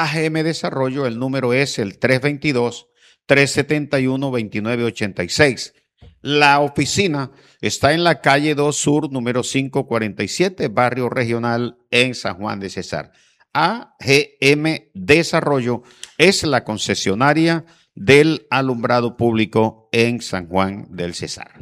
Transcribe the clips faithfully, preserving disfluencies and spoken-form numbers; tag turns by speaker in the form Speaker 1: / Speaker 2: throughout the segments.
Speaker 1: A G M Desarrollo, el número es el tres dos dos, tres siete uno, dos nueve ocho seis. La oficina está en la calle dos Sur, número quinientos cuarenta y siete, Barrio Regional en San Juan de Cesar. A G M Desarrollo es la concesionaria del alumbrado público en San Juan del Cesar.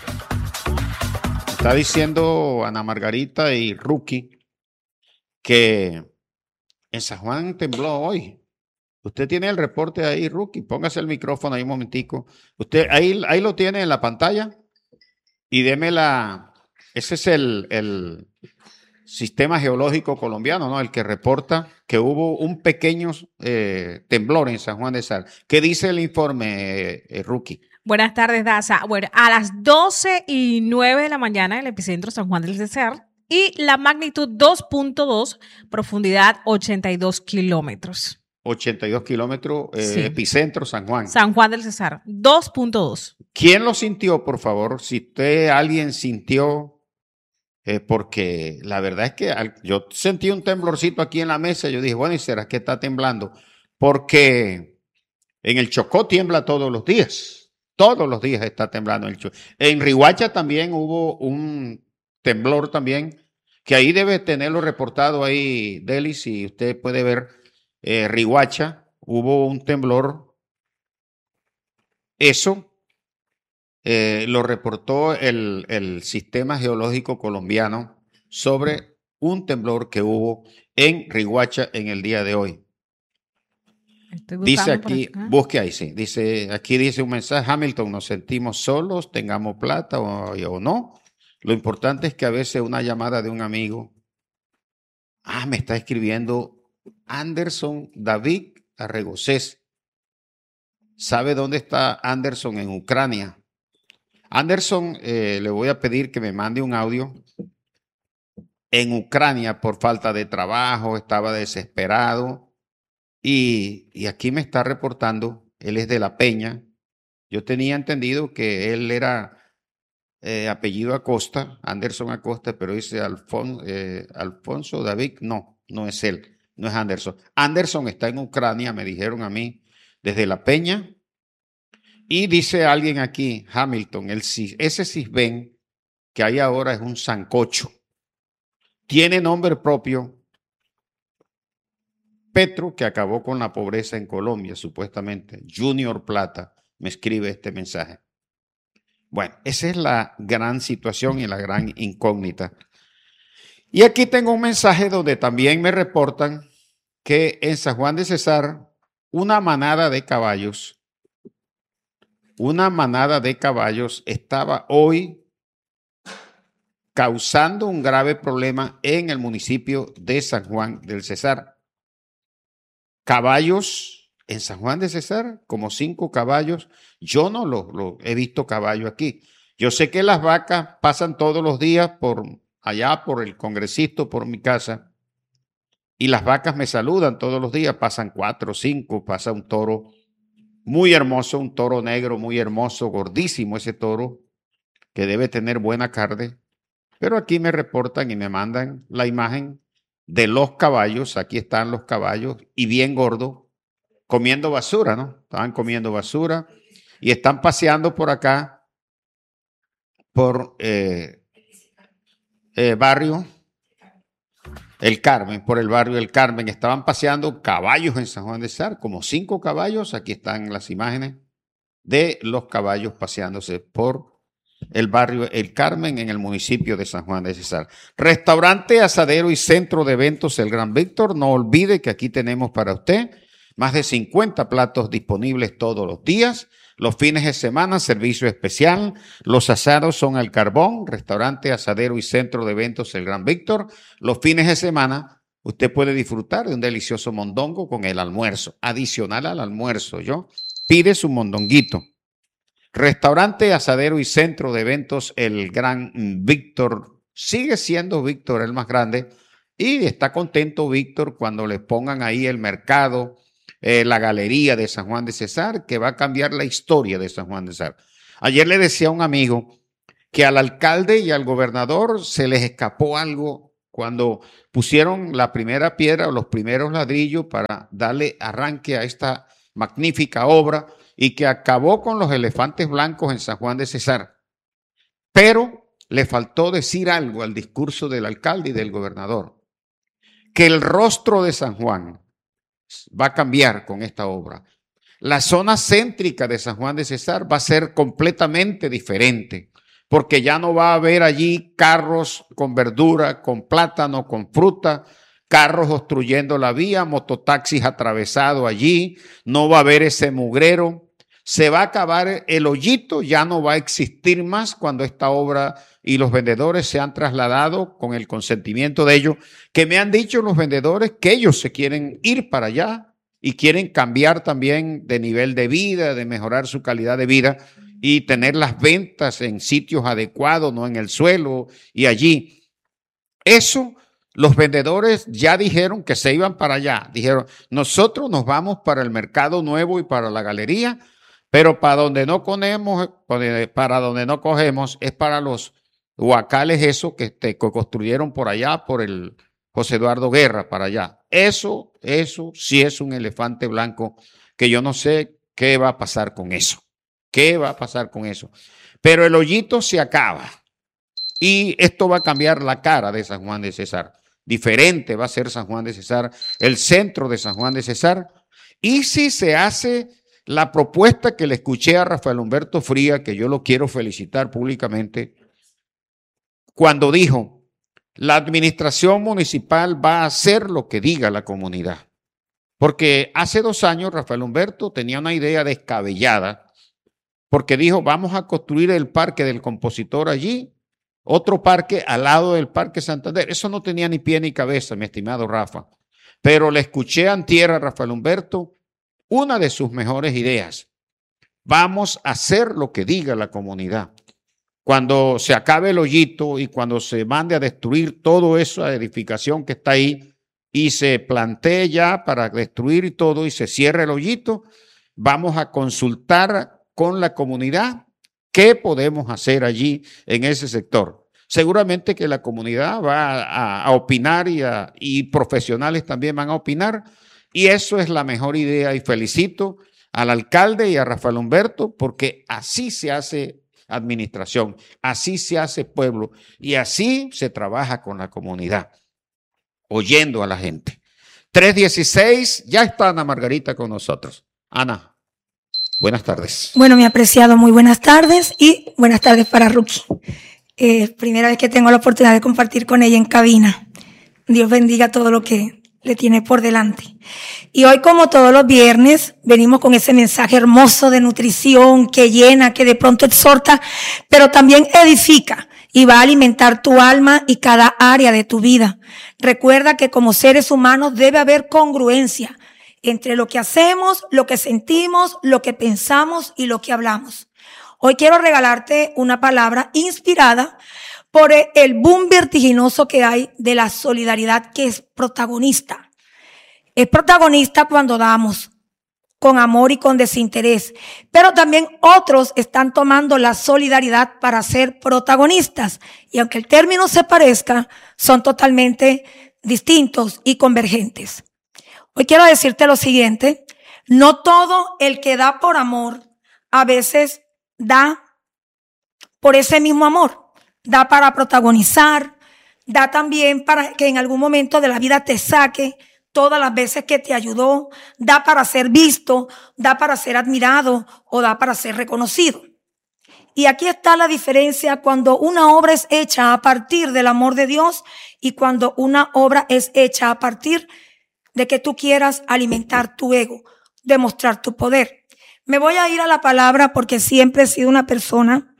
Speaker 1: Está diciendo Ana Margarita y Rookie que en San Juan tembló hoy. Usted tiene el reporte ahí, Rookie. Póngase el micrófono ahí un momentico. Usted ahí, ahí lo tiene en la pantalla y deme la... Ese es el, el sistema geológico colombiano, ¿no? El que reporta que hubo un pequeño eh, temblor en San Juan de Cesar. ¿Qué dice el informe, eh, Rookie?
Speaker 2: Buenas tardes, Daza. Bueno, a las doce y nueve de la mañana, el epicentro San Juan del Cesar y la magnitud dos punto dos, profundidad ochenta y dos kilómetros.
Speaker 1: ochenta y dos kilómetros, eh,
Speaker 2: Sí.
Speaker 1: epicentro San Juan.
Speaker 2: San Juan del Cesar, dos punto dos.
Speaker 1: ¿Quién lo sintió, por favor? Si usted, alguien sintió, eh, porque la verdad es que al, yo sentí un temblorcito aquí en la mesa. Yo dije, bueno, ¿y será que está temblando? Porque en el Chocó tiembla todos los días. Todos los días está temblando en el Chocó. En Riohacha también hubo un temblor también, que ahí debe tenerlo reportado ahí, Deli, si usted puede ver. Eh, Riohacha, hubo un temblor. Eso eh, lo reportó el, el Sistema Geológico Colombiano sobre un temblor que hubo en Riohacha en el día de hoy. Dice aquí,
Speaker 2: acá.
Speaker 1: busque ahí, sí. Dice, aquí dice un mensaje: Hamilton, nos sentimos solos, tengamos plata o, o no. Lo importante es que a veces una llamada de un amigo. Ah, me está escribiendo Anderson David Arregocés. ¿Sabe dónde está Anderson? En Ucrania. Anderson, eh, le voy a pedir que me mande un audio. En Ucrania, por falta de trabajo, estaba desesperado. Y, y aquí me está reportando, él es de La Peña. Yo tenía entendido que él era eh, apellido Acosta, Anderson Acosta, pero dice Alfon, eh, Alfonso David. No, no es él. No es Anderson. Anderson está en Ucrania, me dijeron a mí, desde La Peña. Y dice alguien aquí, Hamilton, el, ese Sisbén que hay ahora es un sancocho. Tiene nombre propio. Petro, que acabó con la pobreza en Colombia, supuestamente. Junior Plata me escribe este mensaje. Bueno, esa es la gran situación y la gran incógnita. Y aquí tengo un mensaje donde también me reportan que en San Juan de Cesar una manada de caballos, una manada de caballos estaba hoy causando un grave problema en el municipio de San Juan del Cesar. Caballos en San Juan de Cesar, como cinco caballos. Yo no lo, lo he visto caballo aquí. Yo sé que las vacas pasan todos los días por allá, por el congresista, por mi casa. Y las vacas me saludan todos los días, pasan cuatro, cinco, pasa un toro muy hermoso, un toro negro muy hermoso, gordísimo ese toro, que debe tener buena carne. Pero aquí me reportan y me mandan la imagen de los caballos. Aquí están los caballos y bien gordos, comiendo basura, ¿no? Estaban comiendo basura y están paseando por acá, por eh, eh, barrio El Carmen, por el barrio El Carmen. Estaban paseando caballos en San Juan de Cesar, como cinco caballos. Aquí están las imágenes de los caballos paseándose por el barrio El Carmen en el municipio de San Juan de Cesar. Restaurante, asadero y centro de eventos El Gran Víctor. No olvide que aquí tenemos para usted más de cincuenta platos disponibles todos los días. Los fines de semana, servicio especial. Los asados son al carbón. Restaurante, asadero y centro de eventos El Gran Víctor. Los fines de semana usted puede disfrutar de un delicioso mondongo con el almuerzo. Adicional al almuerzo, ¿yo? Pide su mondonguito. Restaurante, asadero y centro de eventos El Gran Víctor. Sigue siendo Víctor el más grande y está contento Víctor cuando le pongan ahí el mercado, eh, la galería de San Juan de Cesar, que va a cambiar la historia de San Juan de Cesar. Ayer le decía a un amigo que al alcalde y al gobernador se les escapó algo cuando pusieron la primera piedra o los primeros ladrillos para darle arranque a esta magnífica obra y que acabó con los elefantes blancos en San Juan de Cesar. Pero le faltó decir algo al discurso del alcalde y del gobernador, que el rostro de San Juan va a cambiar con esta obra. La zona céntrica de San Juan de Cesar va a ser completamente diferente, porque ya no va a haber allí carros con verdura, con plátano, con fruta, carros obstruyendo la vía, mototaxis atravesados allí, no va a haber ese mugrero. Se va a acabar el hoyito, ya no va a existir más cuando esta obra y los vendedores se han trasladado con el consentimiento de ellos, que me han dicho los vendedores que ellos se quieren ir para allá y quieren cambiar también de nivel de vida, de mejorar su calidad de vida y tener las ventas en sitios adecuados, no en el suelo y allí. Eso, los vendedores ya dijeron que se iban para allá. Dijeron, nosotros nos vamos para el Mercado Nuevo y para la galería, pero para donde no cogemos, para donde no cogemos es para los huacales esos que, te, que construyeron por allá, por el José Eduardo Guerra, para allá. Eso, eso sí es un elefante blanco que yo no sé qué va a pasar con eso. ¿Qué va a pasar con eso? Pero el hoyito se acaba y esto va a cambiar la cara de San Juan de Cesar. Diferente va a ser San Juan de Cesar, el centro de San Juan de Cesar. Y si se hace la propuesta que le escuché a Rafael Humberto Fría, que yo lo quiero felicitar públicamente, cuando dijo, la administración municipal va a hacer lo que diga la comunidad. Porque hace dos años Rafael Humberto tenía una idea descabellada, porque dijo, vamos a construir el Parque del Compositor allí, otro parque al lado del Parque Santander. Eso no tenía ni pie ni cabeza, mi estimado Rafa. Pero le escuché antier a Rafael Humberto una de sus mejores ideas. Vamos a hacer lo que diga la comunidad. Cuando se acabe el hoyito y cuando se mande a destruir toda esa edificación que está ahí y se plantee ya para destruir y todo y se cierre el hoyito, vamos a consultar con la comunidad qué podemos hacer allí en ese sector. Seguramente que la comunidad va a, a opinar y, a, y profesionales también van a opinar y eso es la mejor idea y felicito al alcalde y a Rafael Humberto porque así se hace administración, así se hace pueblo y así se trabaja con la comunidad, oyendo a la gente. tres dieciséis, ya está Ana Margarita con nosotros. Ana, buenas tardes.
Speaker 3: Bueno, mi apreciado, muy buenas tardes y buenas tardes para Ruki. Eh, primera vez que tengo la oportunidad de compartir con ella en cabina. Dios bendiga todo lo que le tiene por delante. Y hoy, como todos los viernes, venimos con ese mensaje hermoso de nutrición que llena, que de pronto exhorta, pero también edifica y va a alimentar tu alma y cada área de tu vida. Recuerda que como seres humanos debe haber congruencia entre lo que hacemos, lo que sentimos, lo que pensamos y lo que hablamos. Hoy quiero regalarte una palabra inspirada por el boom vertiginoso que hay de la solidaridad, que es protagonista. Es protagonista cuando damos con amor y con desinterés, pero también otros están tomando la solidaridad para ser protagonistas. Y aunque el término se parezca, son totalmente distintos y convergentes. Hoy quiero decirte lo siguiente: no todo el que da por amor a veces da por ese mismo amor. Da para protagonizar, da también para que en algún momento de la vida te saque todas las veces que te ayudó, da para ser visto, da para ser admirado o da para ser reconocido. Y aquí está la diferencia cuando una obra es hecha a partir del amor de Dios y cuando una obra es hecha a partir de que tú quieras alimentar tu ego, demostrar tu poder. Me voy a ir a la palabra porque siempre he sido una persona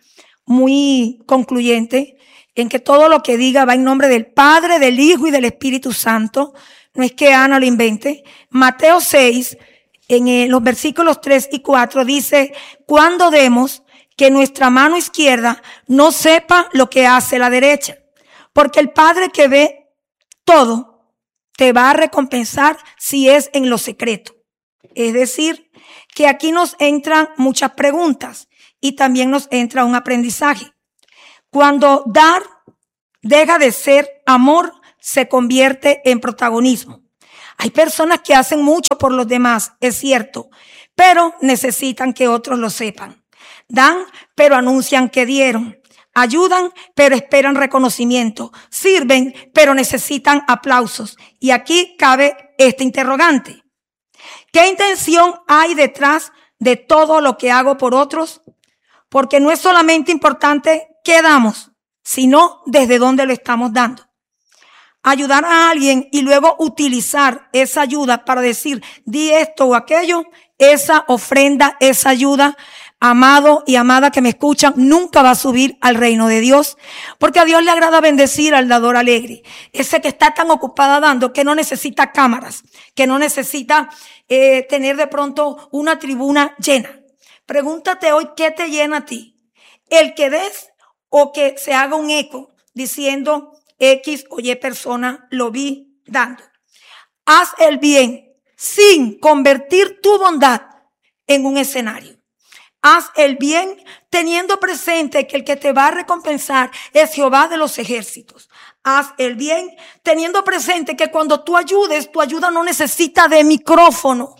Speaker 3: muy concluyente en que todo lo que diga va en nombre del Padre, del Hijo y del Espíritu Santo. No es que Ana lo invente. Mateo seis, en los versículos tres y cuatro dice: cuando demos, que nuestra mano izquierda no sepa lo que hace la derecha, porque el Padre que ve todo te va a recompensar si es en lo secreto. Es decir, que aquí nos entran muchas preguntas y también nos entra un aprendizaje. Cuando dar deja de ser amor, se convierte en protagonismo. Hay personas que hacen mucho por los demás, es cierto, pero necesitan que otros lo sepan. Dan, pero anuncian que dieron. Ayudan, pero esperan reconocimiento. Sirven, pero necesitan aplausos. Y aquí cabe este interrogante. ¿Qué intención hay detrás de todo lo que hago por otros? Porque no es solamente importante qué damos, sino desde dónde lo estamos dando. Ayudar a alguien y luego utilizar esa ayuda para decir, di esto o aquello, esa ofrenda, esa ayuda, amado y amada que me escuchan, nunca va a subir al reino de Dios, porque a Dios le agrada bendecir al dador alegre, ese que está tan ocupado dando que no necesita cámaras, que no necesita eh, tener de pronto una tribuna llena. Pregúntate hoy, ¿qué te llena a ti? El que des o que se haga un eco diciendo X o Y persona lo vi dando. Haz el bien sin convertir tu bondad en un escenario. Haz el bien teniendo presente que el que te va a recompensar es Jehová de los ejércitos. Haz el bien teniendo presente que cuando tú ayudes, tu ayuda no necesita de micrófono.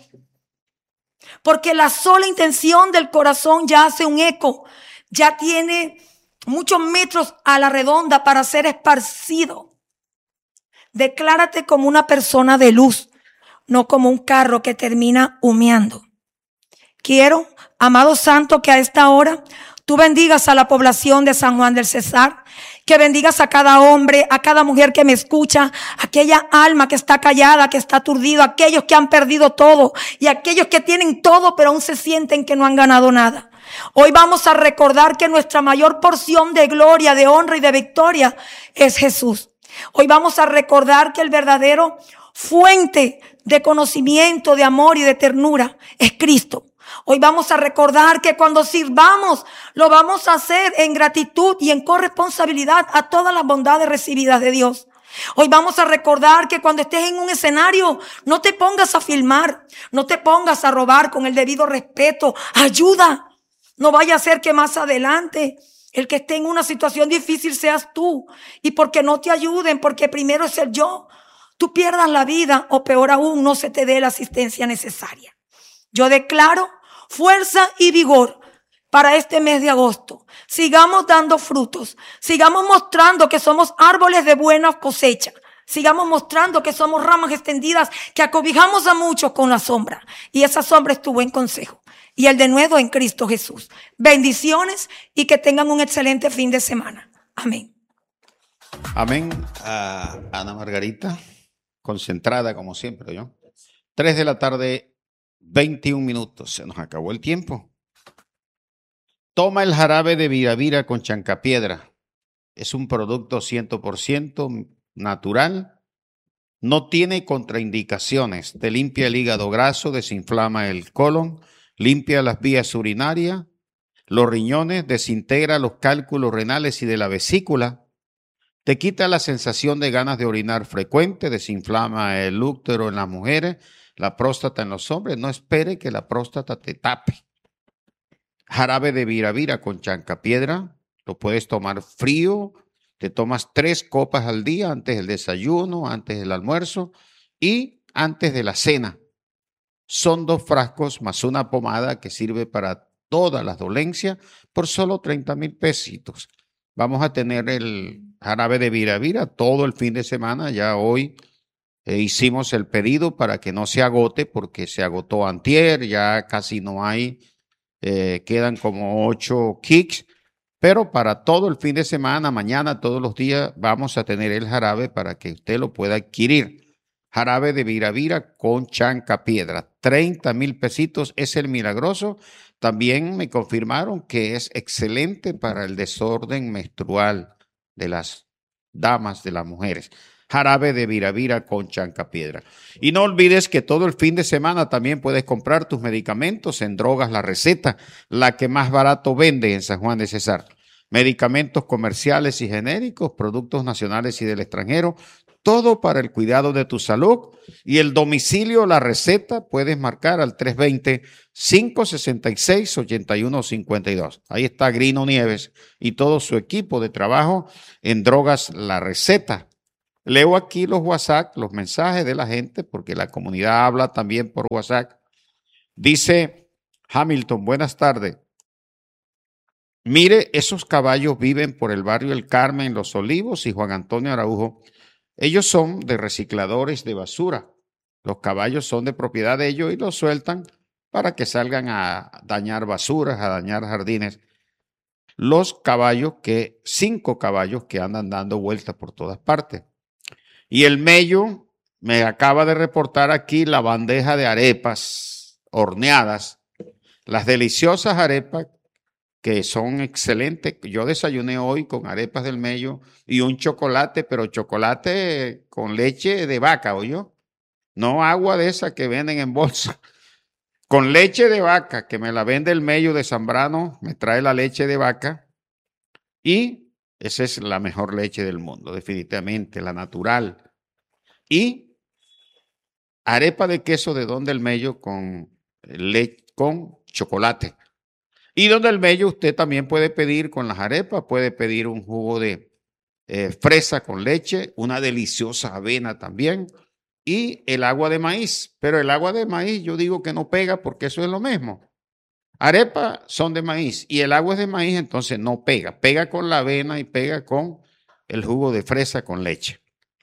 Speaker 3: Porque la sola intención del corazón ya hace un eco, ya tiene muchos metros a la redonda para ser esparcido. Declárate como una persona de luz, no como un carro que termina humeando. Quiero, amado santo, que a esta hora tú bendigas a la población de San Juan del Cesar, que bendigas a cada hombre, a cada mujer que me escucha, aquella alma que está callada, que está aturdida, aquellos que han perdido todo y aquellos que tienen todo pero aún se sienten que no han ganado nada. Hoy vamos a recordar que nuestra mayor porción de gloria, de honra y de victoria es Jesús. Hoy vamos a recordar que el verdadero fuente de conocimiento, de amor y de ternura es Cristo. Hoy vamos a recordar que cuando sirvamos, lo vamos a hacer en gratitud y en corresponsabilidad a todas las bondades recibidas de Dios. Hoy vamos a recordar que cuando estés en un escenario, no te pongas a filmar, no te pongas a robar con el debido respeto. Ayuda. No vaya a ser que más adelante el que esté en una situación difícil seas tú. Y porque no te ayuden, porque primero es el yo, tú pierdas la vida o peor aún, no se te dé la asistencia necesaria. Yo declaro fuerza y vigor para este mes de agosto. Sigamos dando frutos. Sigamos mostrando que somos árboles de buena cosecha. Sigamos mostrando que somos ramas extendidas que acobijamos a muchos con la sombra. Y esa sombra es tu buen consejo. Y el denuedo en Cristo Jesús. Bendiciones y que tengan un excelente fin de semana. Amén.
Speaker 1: Amén. A Ana Margarita, concentrada como siempre, ¿yo? Tres de la tarde, veintiún minutos. Se nos acabó el tiempo. Toma el jarabe de viravira con chancapiedra. Es un producto cien por ciento natural. No tiene contraindicaciones. Te limpia el hígado graso, desinflama el colon, limpia las vías urinarias, los riñones, desintegra los cálculos renales y de la vesícula. Te quita la sensación de ganas de orinar frecuente, desinflama el útero en las mujeres, la próstata en los hombres. No espere que la próstata te tape. Jarabe de viravira con chancapiedra, lo puedes tomar frío, te tomas tres copas al día antes del desayuno, antes del almuerzo y antes de la cena. Son dos frascos más una pomada que sirve para todas las dolencias por solo treinta mil pesitos. Vamos a tener el jarabe de viravira todo el fin de semana. Ya hoy eh, hicimos el pedido para que no se agote porque se agotó antier, ya casi no hay. Eh, quedan como ocho kicks, pero para todo el fin de semana, mañana, todos los días, vamos a tener el jarabe para que usted lo pueda adquirir. Jarabe de viravira con chancapiedra, treinta mil pesitos, es el milagroso. También me confirmaron que es excelente para el desorden menstrual de las damas, de las mujeres. Jarabe de viravira con chancapiedra. Y no olvides que todo el fin de semana también puedes comprar tus medicamentos en Drogas La Receta, la que más barato vende en San Juan de Cesar. Medicamentos comerciales y genéricos, productos nacionales y del extranjero, todo para el cuidado de tu salud. Y el domicilio La Receta puedes marcar al tres dos cero, cinco seis seis, ocho uno cinco dos. Ahí está Grino Nieves y todo su equipo de trabajo en Drogas La Receta. leo aquí los WhatsApp, los mensajes de la gente, porque la comunidad habla también por WhatsApp. Dice Hamilton, buenas tardes. Mire, esos caballos viven por el barrio El Carmen, Los Olivos y Juan Antonio Araujo. Ellos son de recicladores de basura. Los caballos son de propiedad de ellos y los sueltan para que salgan a dañar basuras, a dañar jardines. Los caballos que, cinco caballos que andan dando vueltas por todas partes. Y el Mello me acaba de reportar aquí la bandeja de arepas horneadas, las deliciosas arepas que son excelentes. Yo desayuné hoy con arepas del Mello y un chocolate, pero chocolate con leche de vaca, ¿oyó? No agua de esa que venden en bolsa. Con leche de vaca, que me la vende el Mello de Zambrano, me trae la leche de vaca y esa es la mejor leche del mundo, definitivamente, la natural. Y arepa de queso de Donde el Mello con, leche, con chocolate. Y Donde el Mello usted también puede pedir con las arepas, puede pedir un jugo de eh, fresa con leche, una deliciosa avena también y el agua de maíz. Pero el agua de maíz yo digo que no pega porque eso es lo mismo. Arepas son de maíz y el agua es de maíz, entonces no pega. Pega con la avena y pega con el jugo de fresa con leche.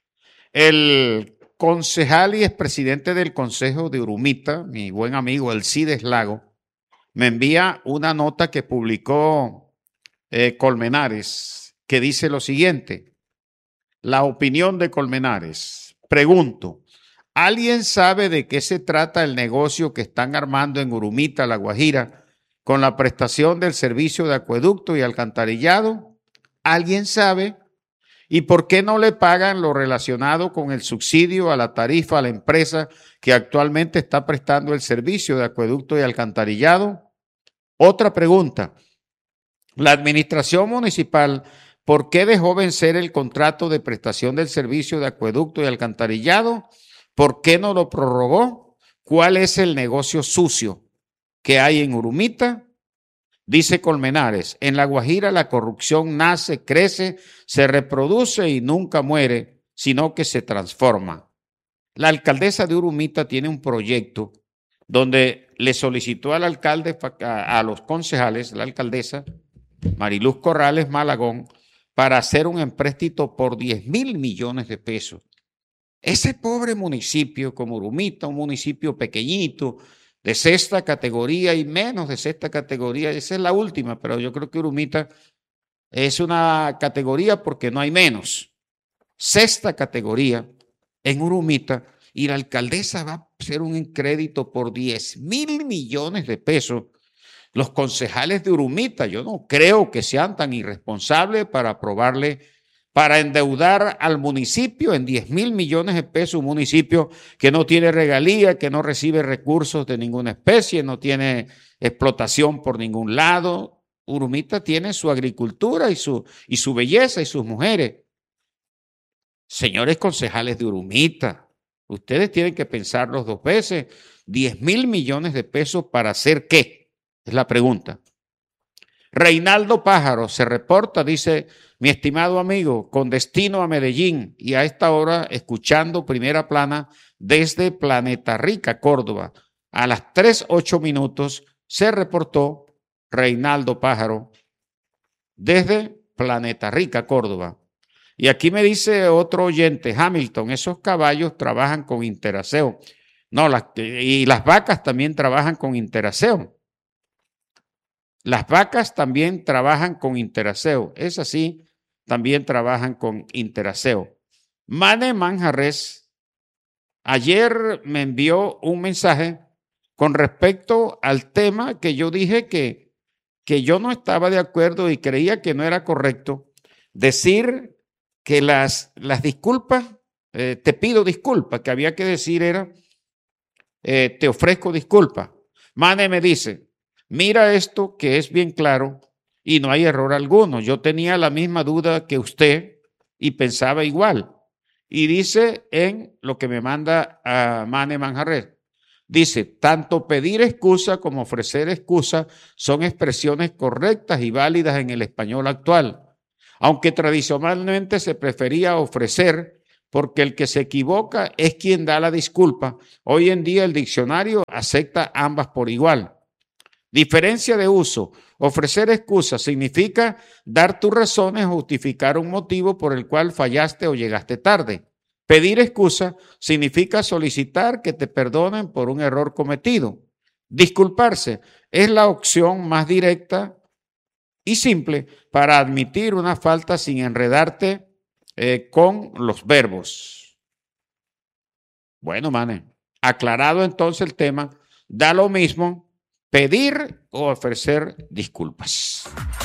Speaker 1: El concejal y expresidente del Consejo de Urumita, mi buen amigo Alcides Lago, me envía una nota que publicó eh, Colmenares, que dice lo siguiente: la opinión de Colmenares. Pregunto, ¿alguien sabe de qué se trata el negocio que están armando en Urumita, La Guajira, con la prestación del servicio de acueducto y alcantarillado? ¿Alguien sabe? ¿Y por qué no le pagan lo relacionado con el subsidio a la tarifa a la empresa que actualmente está prestando el servicio de acueducto y alcantarillado? Otra pregunta. La administración municipal, ¿por qué dejó vencer el contrato de prestación del servicio de acueducto y alcantarillado? ¿Por qué no lo prorrogó? ¿Cuál es el negocio sucio que hay en Urumita? Dice Colmenares, en La Guajira la corrupción nace, crece, se reproduce y nunca muere, sino que se transforma. La alcaldesa de Urumita tiene un proyecto donde le solicitó al alcalde, a, a los concejales, la alcaldesa Mariluz Corrales Malagón, para hacer un empréstito por diez mil millones de pesos. Ese pobre municipio como Urumita, un municipio pequeñito, de sexta categoría y menos de sexta categoría, esa es la última, pero yo creo que Urumita es una categoría porque no hay menos. Sexta categoría en Urumita y la alcaldesa va a hacer un crédito por diez mil millones de pesos. Los concejales de Urumita, yo no creo que sean tan irresponsables para aprobarle, para endeudar al municipio en diez mil millones de pesos, un municipio que no tiene regalía, que no recibe recursos de ninguna especie, no tiene explotación por ningún lado. Urumita tiene su agricultura y su, y su belleza y sus mujeres. Señores concejales de Urumita, ustedes tienen que pensarlos dos veces. diez mil millones de pesos ¿para hacer qué? Es la pregunta. Reinaldo Pájaro se reporta, dice, mi estimado amigo, con destino a Medellín y a esta hora escuchando Primera Plana desde Planeta Rica, Córdoba. A las tres ocho minutos se reportó Reinaldo Pájaro desde Planeta Rica, Córdoba. Y aquí me dice otro oyente, Hamilton, esos caballos trabajan con Interaseo. No, las, y las vacas también trabajan con Interaseo. Las vacas también trabajan con Interaseo. Es así, también trabajan con Interaseo. Mane Manjarres ayer me envió un mensaje con respecto al tema que yo dije que, que yo no estaba de acuerdo y creía que no era correcto decir que las, las disculpas, eh, te pido disculpas, que había que decir era, eh, te ofrezco disculpas. Mane me dice, mira esto que es bien claro y no hay error alguno. Yo tenía la misma duda que usted y pensaba igual. Y dice en lo que me manda a Mane Manjarres, dice, tanto pedir excusa como ofrecer excusa son expresiones correctas y válidas en el español actual, aunque tradicionalmente se prefería ofrecer porque el que se equivoca es quien da la disculpa. Hoy en día el diccionario acepta ambas por igual. Diferencia de uso. Ofrecer excusas significa dar tus razones o justificar un motivo por el cual fallaste o llegaste tarde. Pedir excusa significa solicitar que te perdonen por un error cometido. Disculparse es la opción más directa y simple para admitir una falta sin enredarte eh, con los verbos. Bueno, manes, aclarado entonces el tema, da lo mismo pedir o ofrecer disculpas.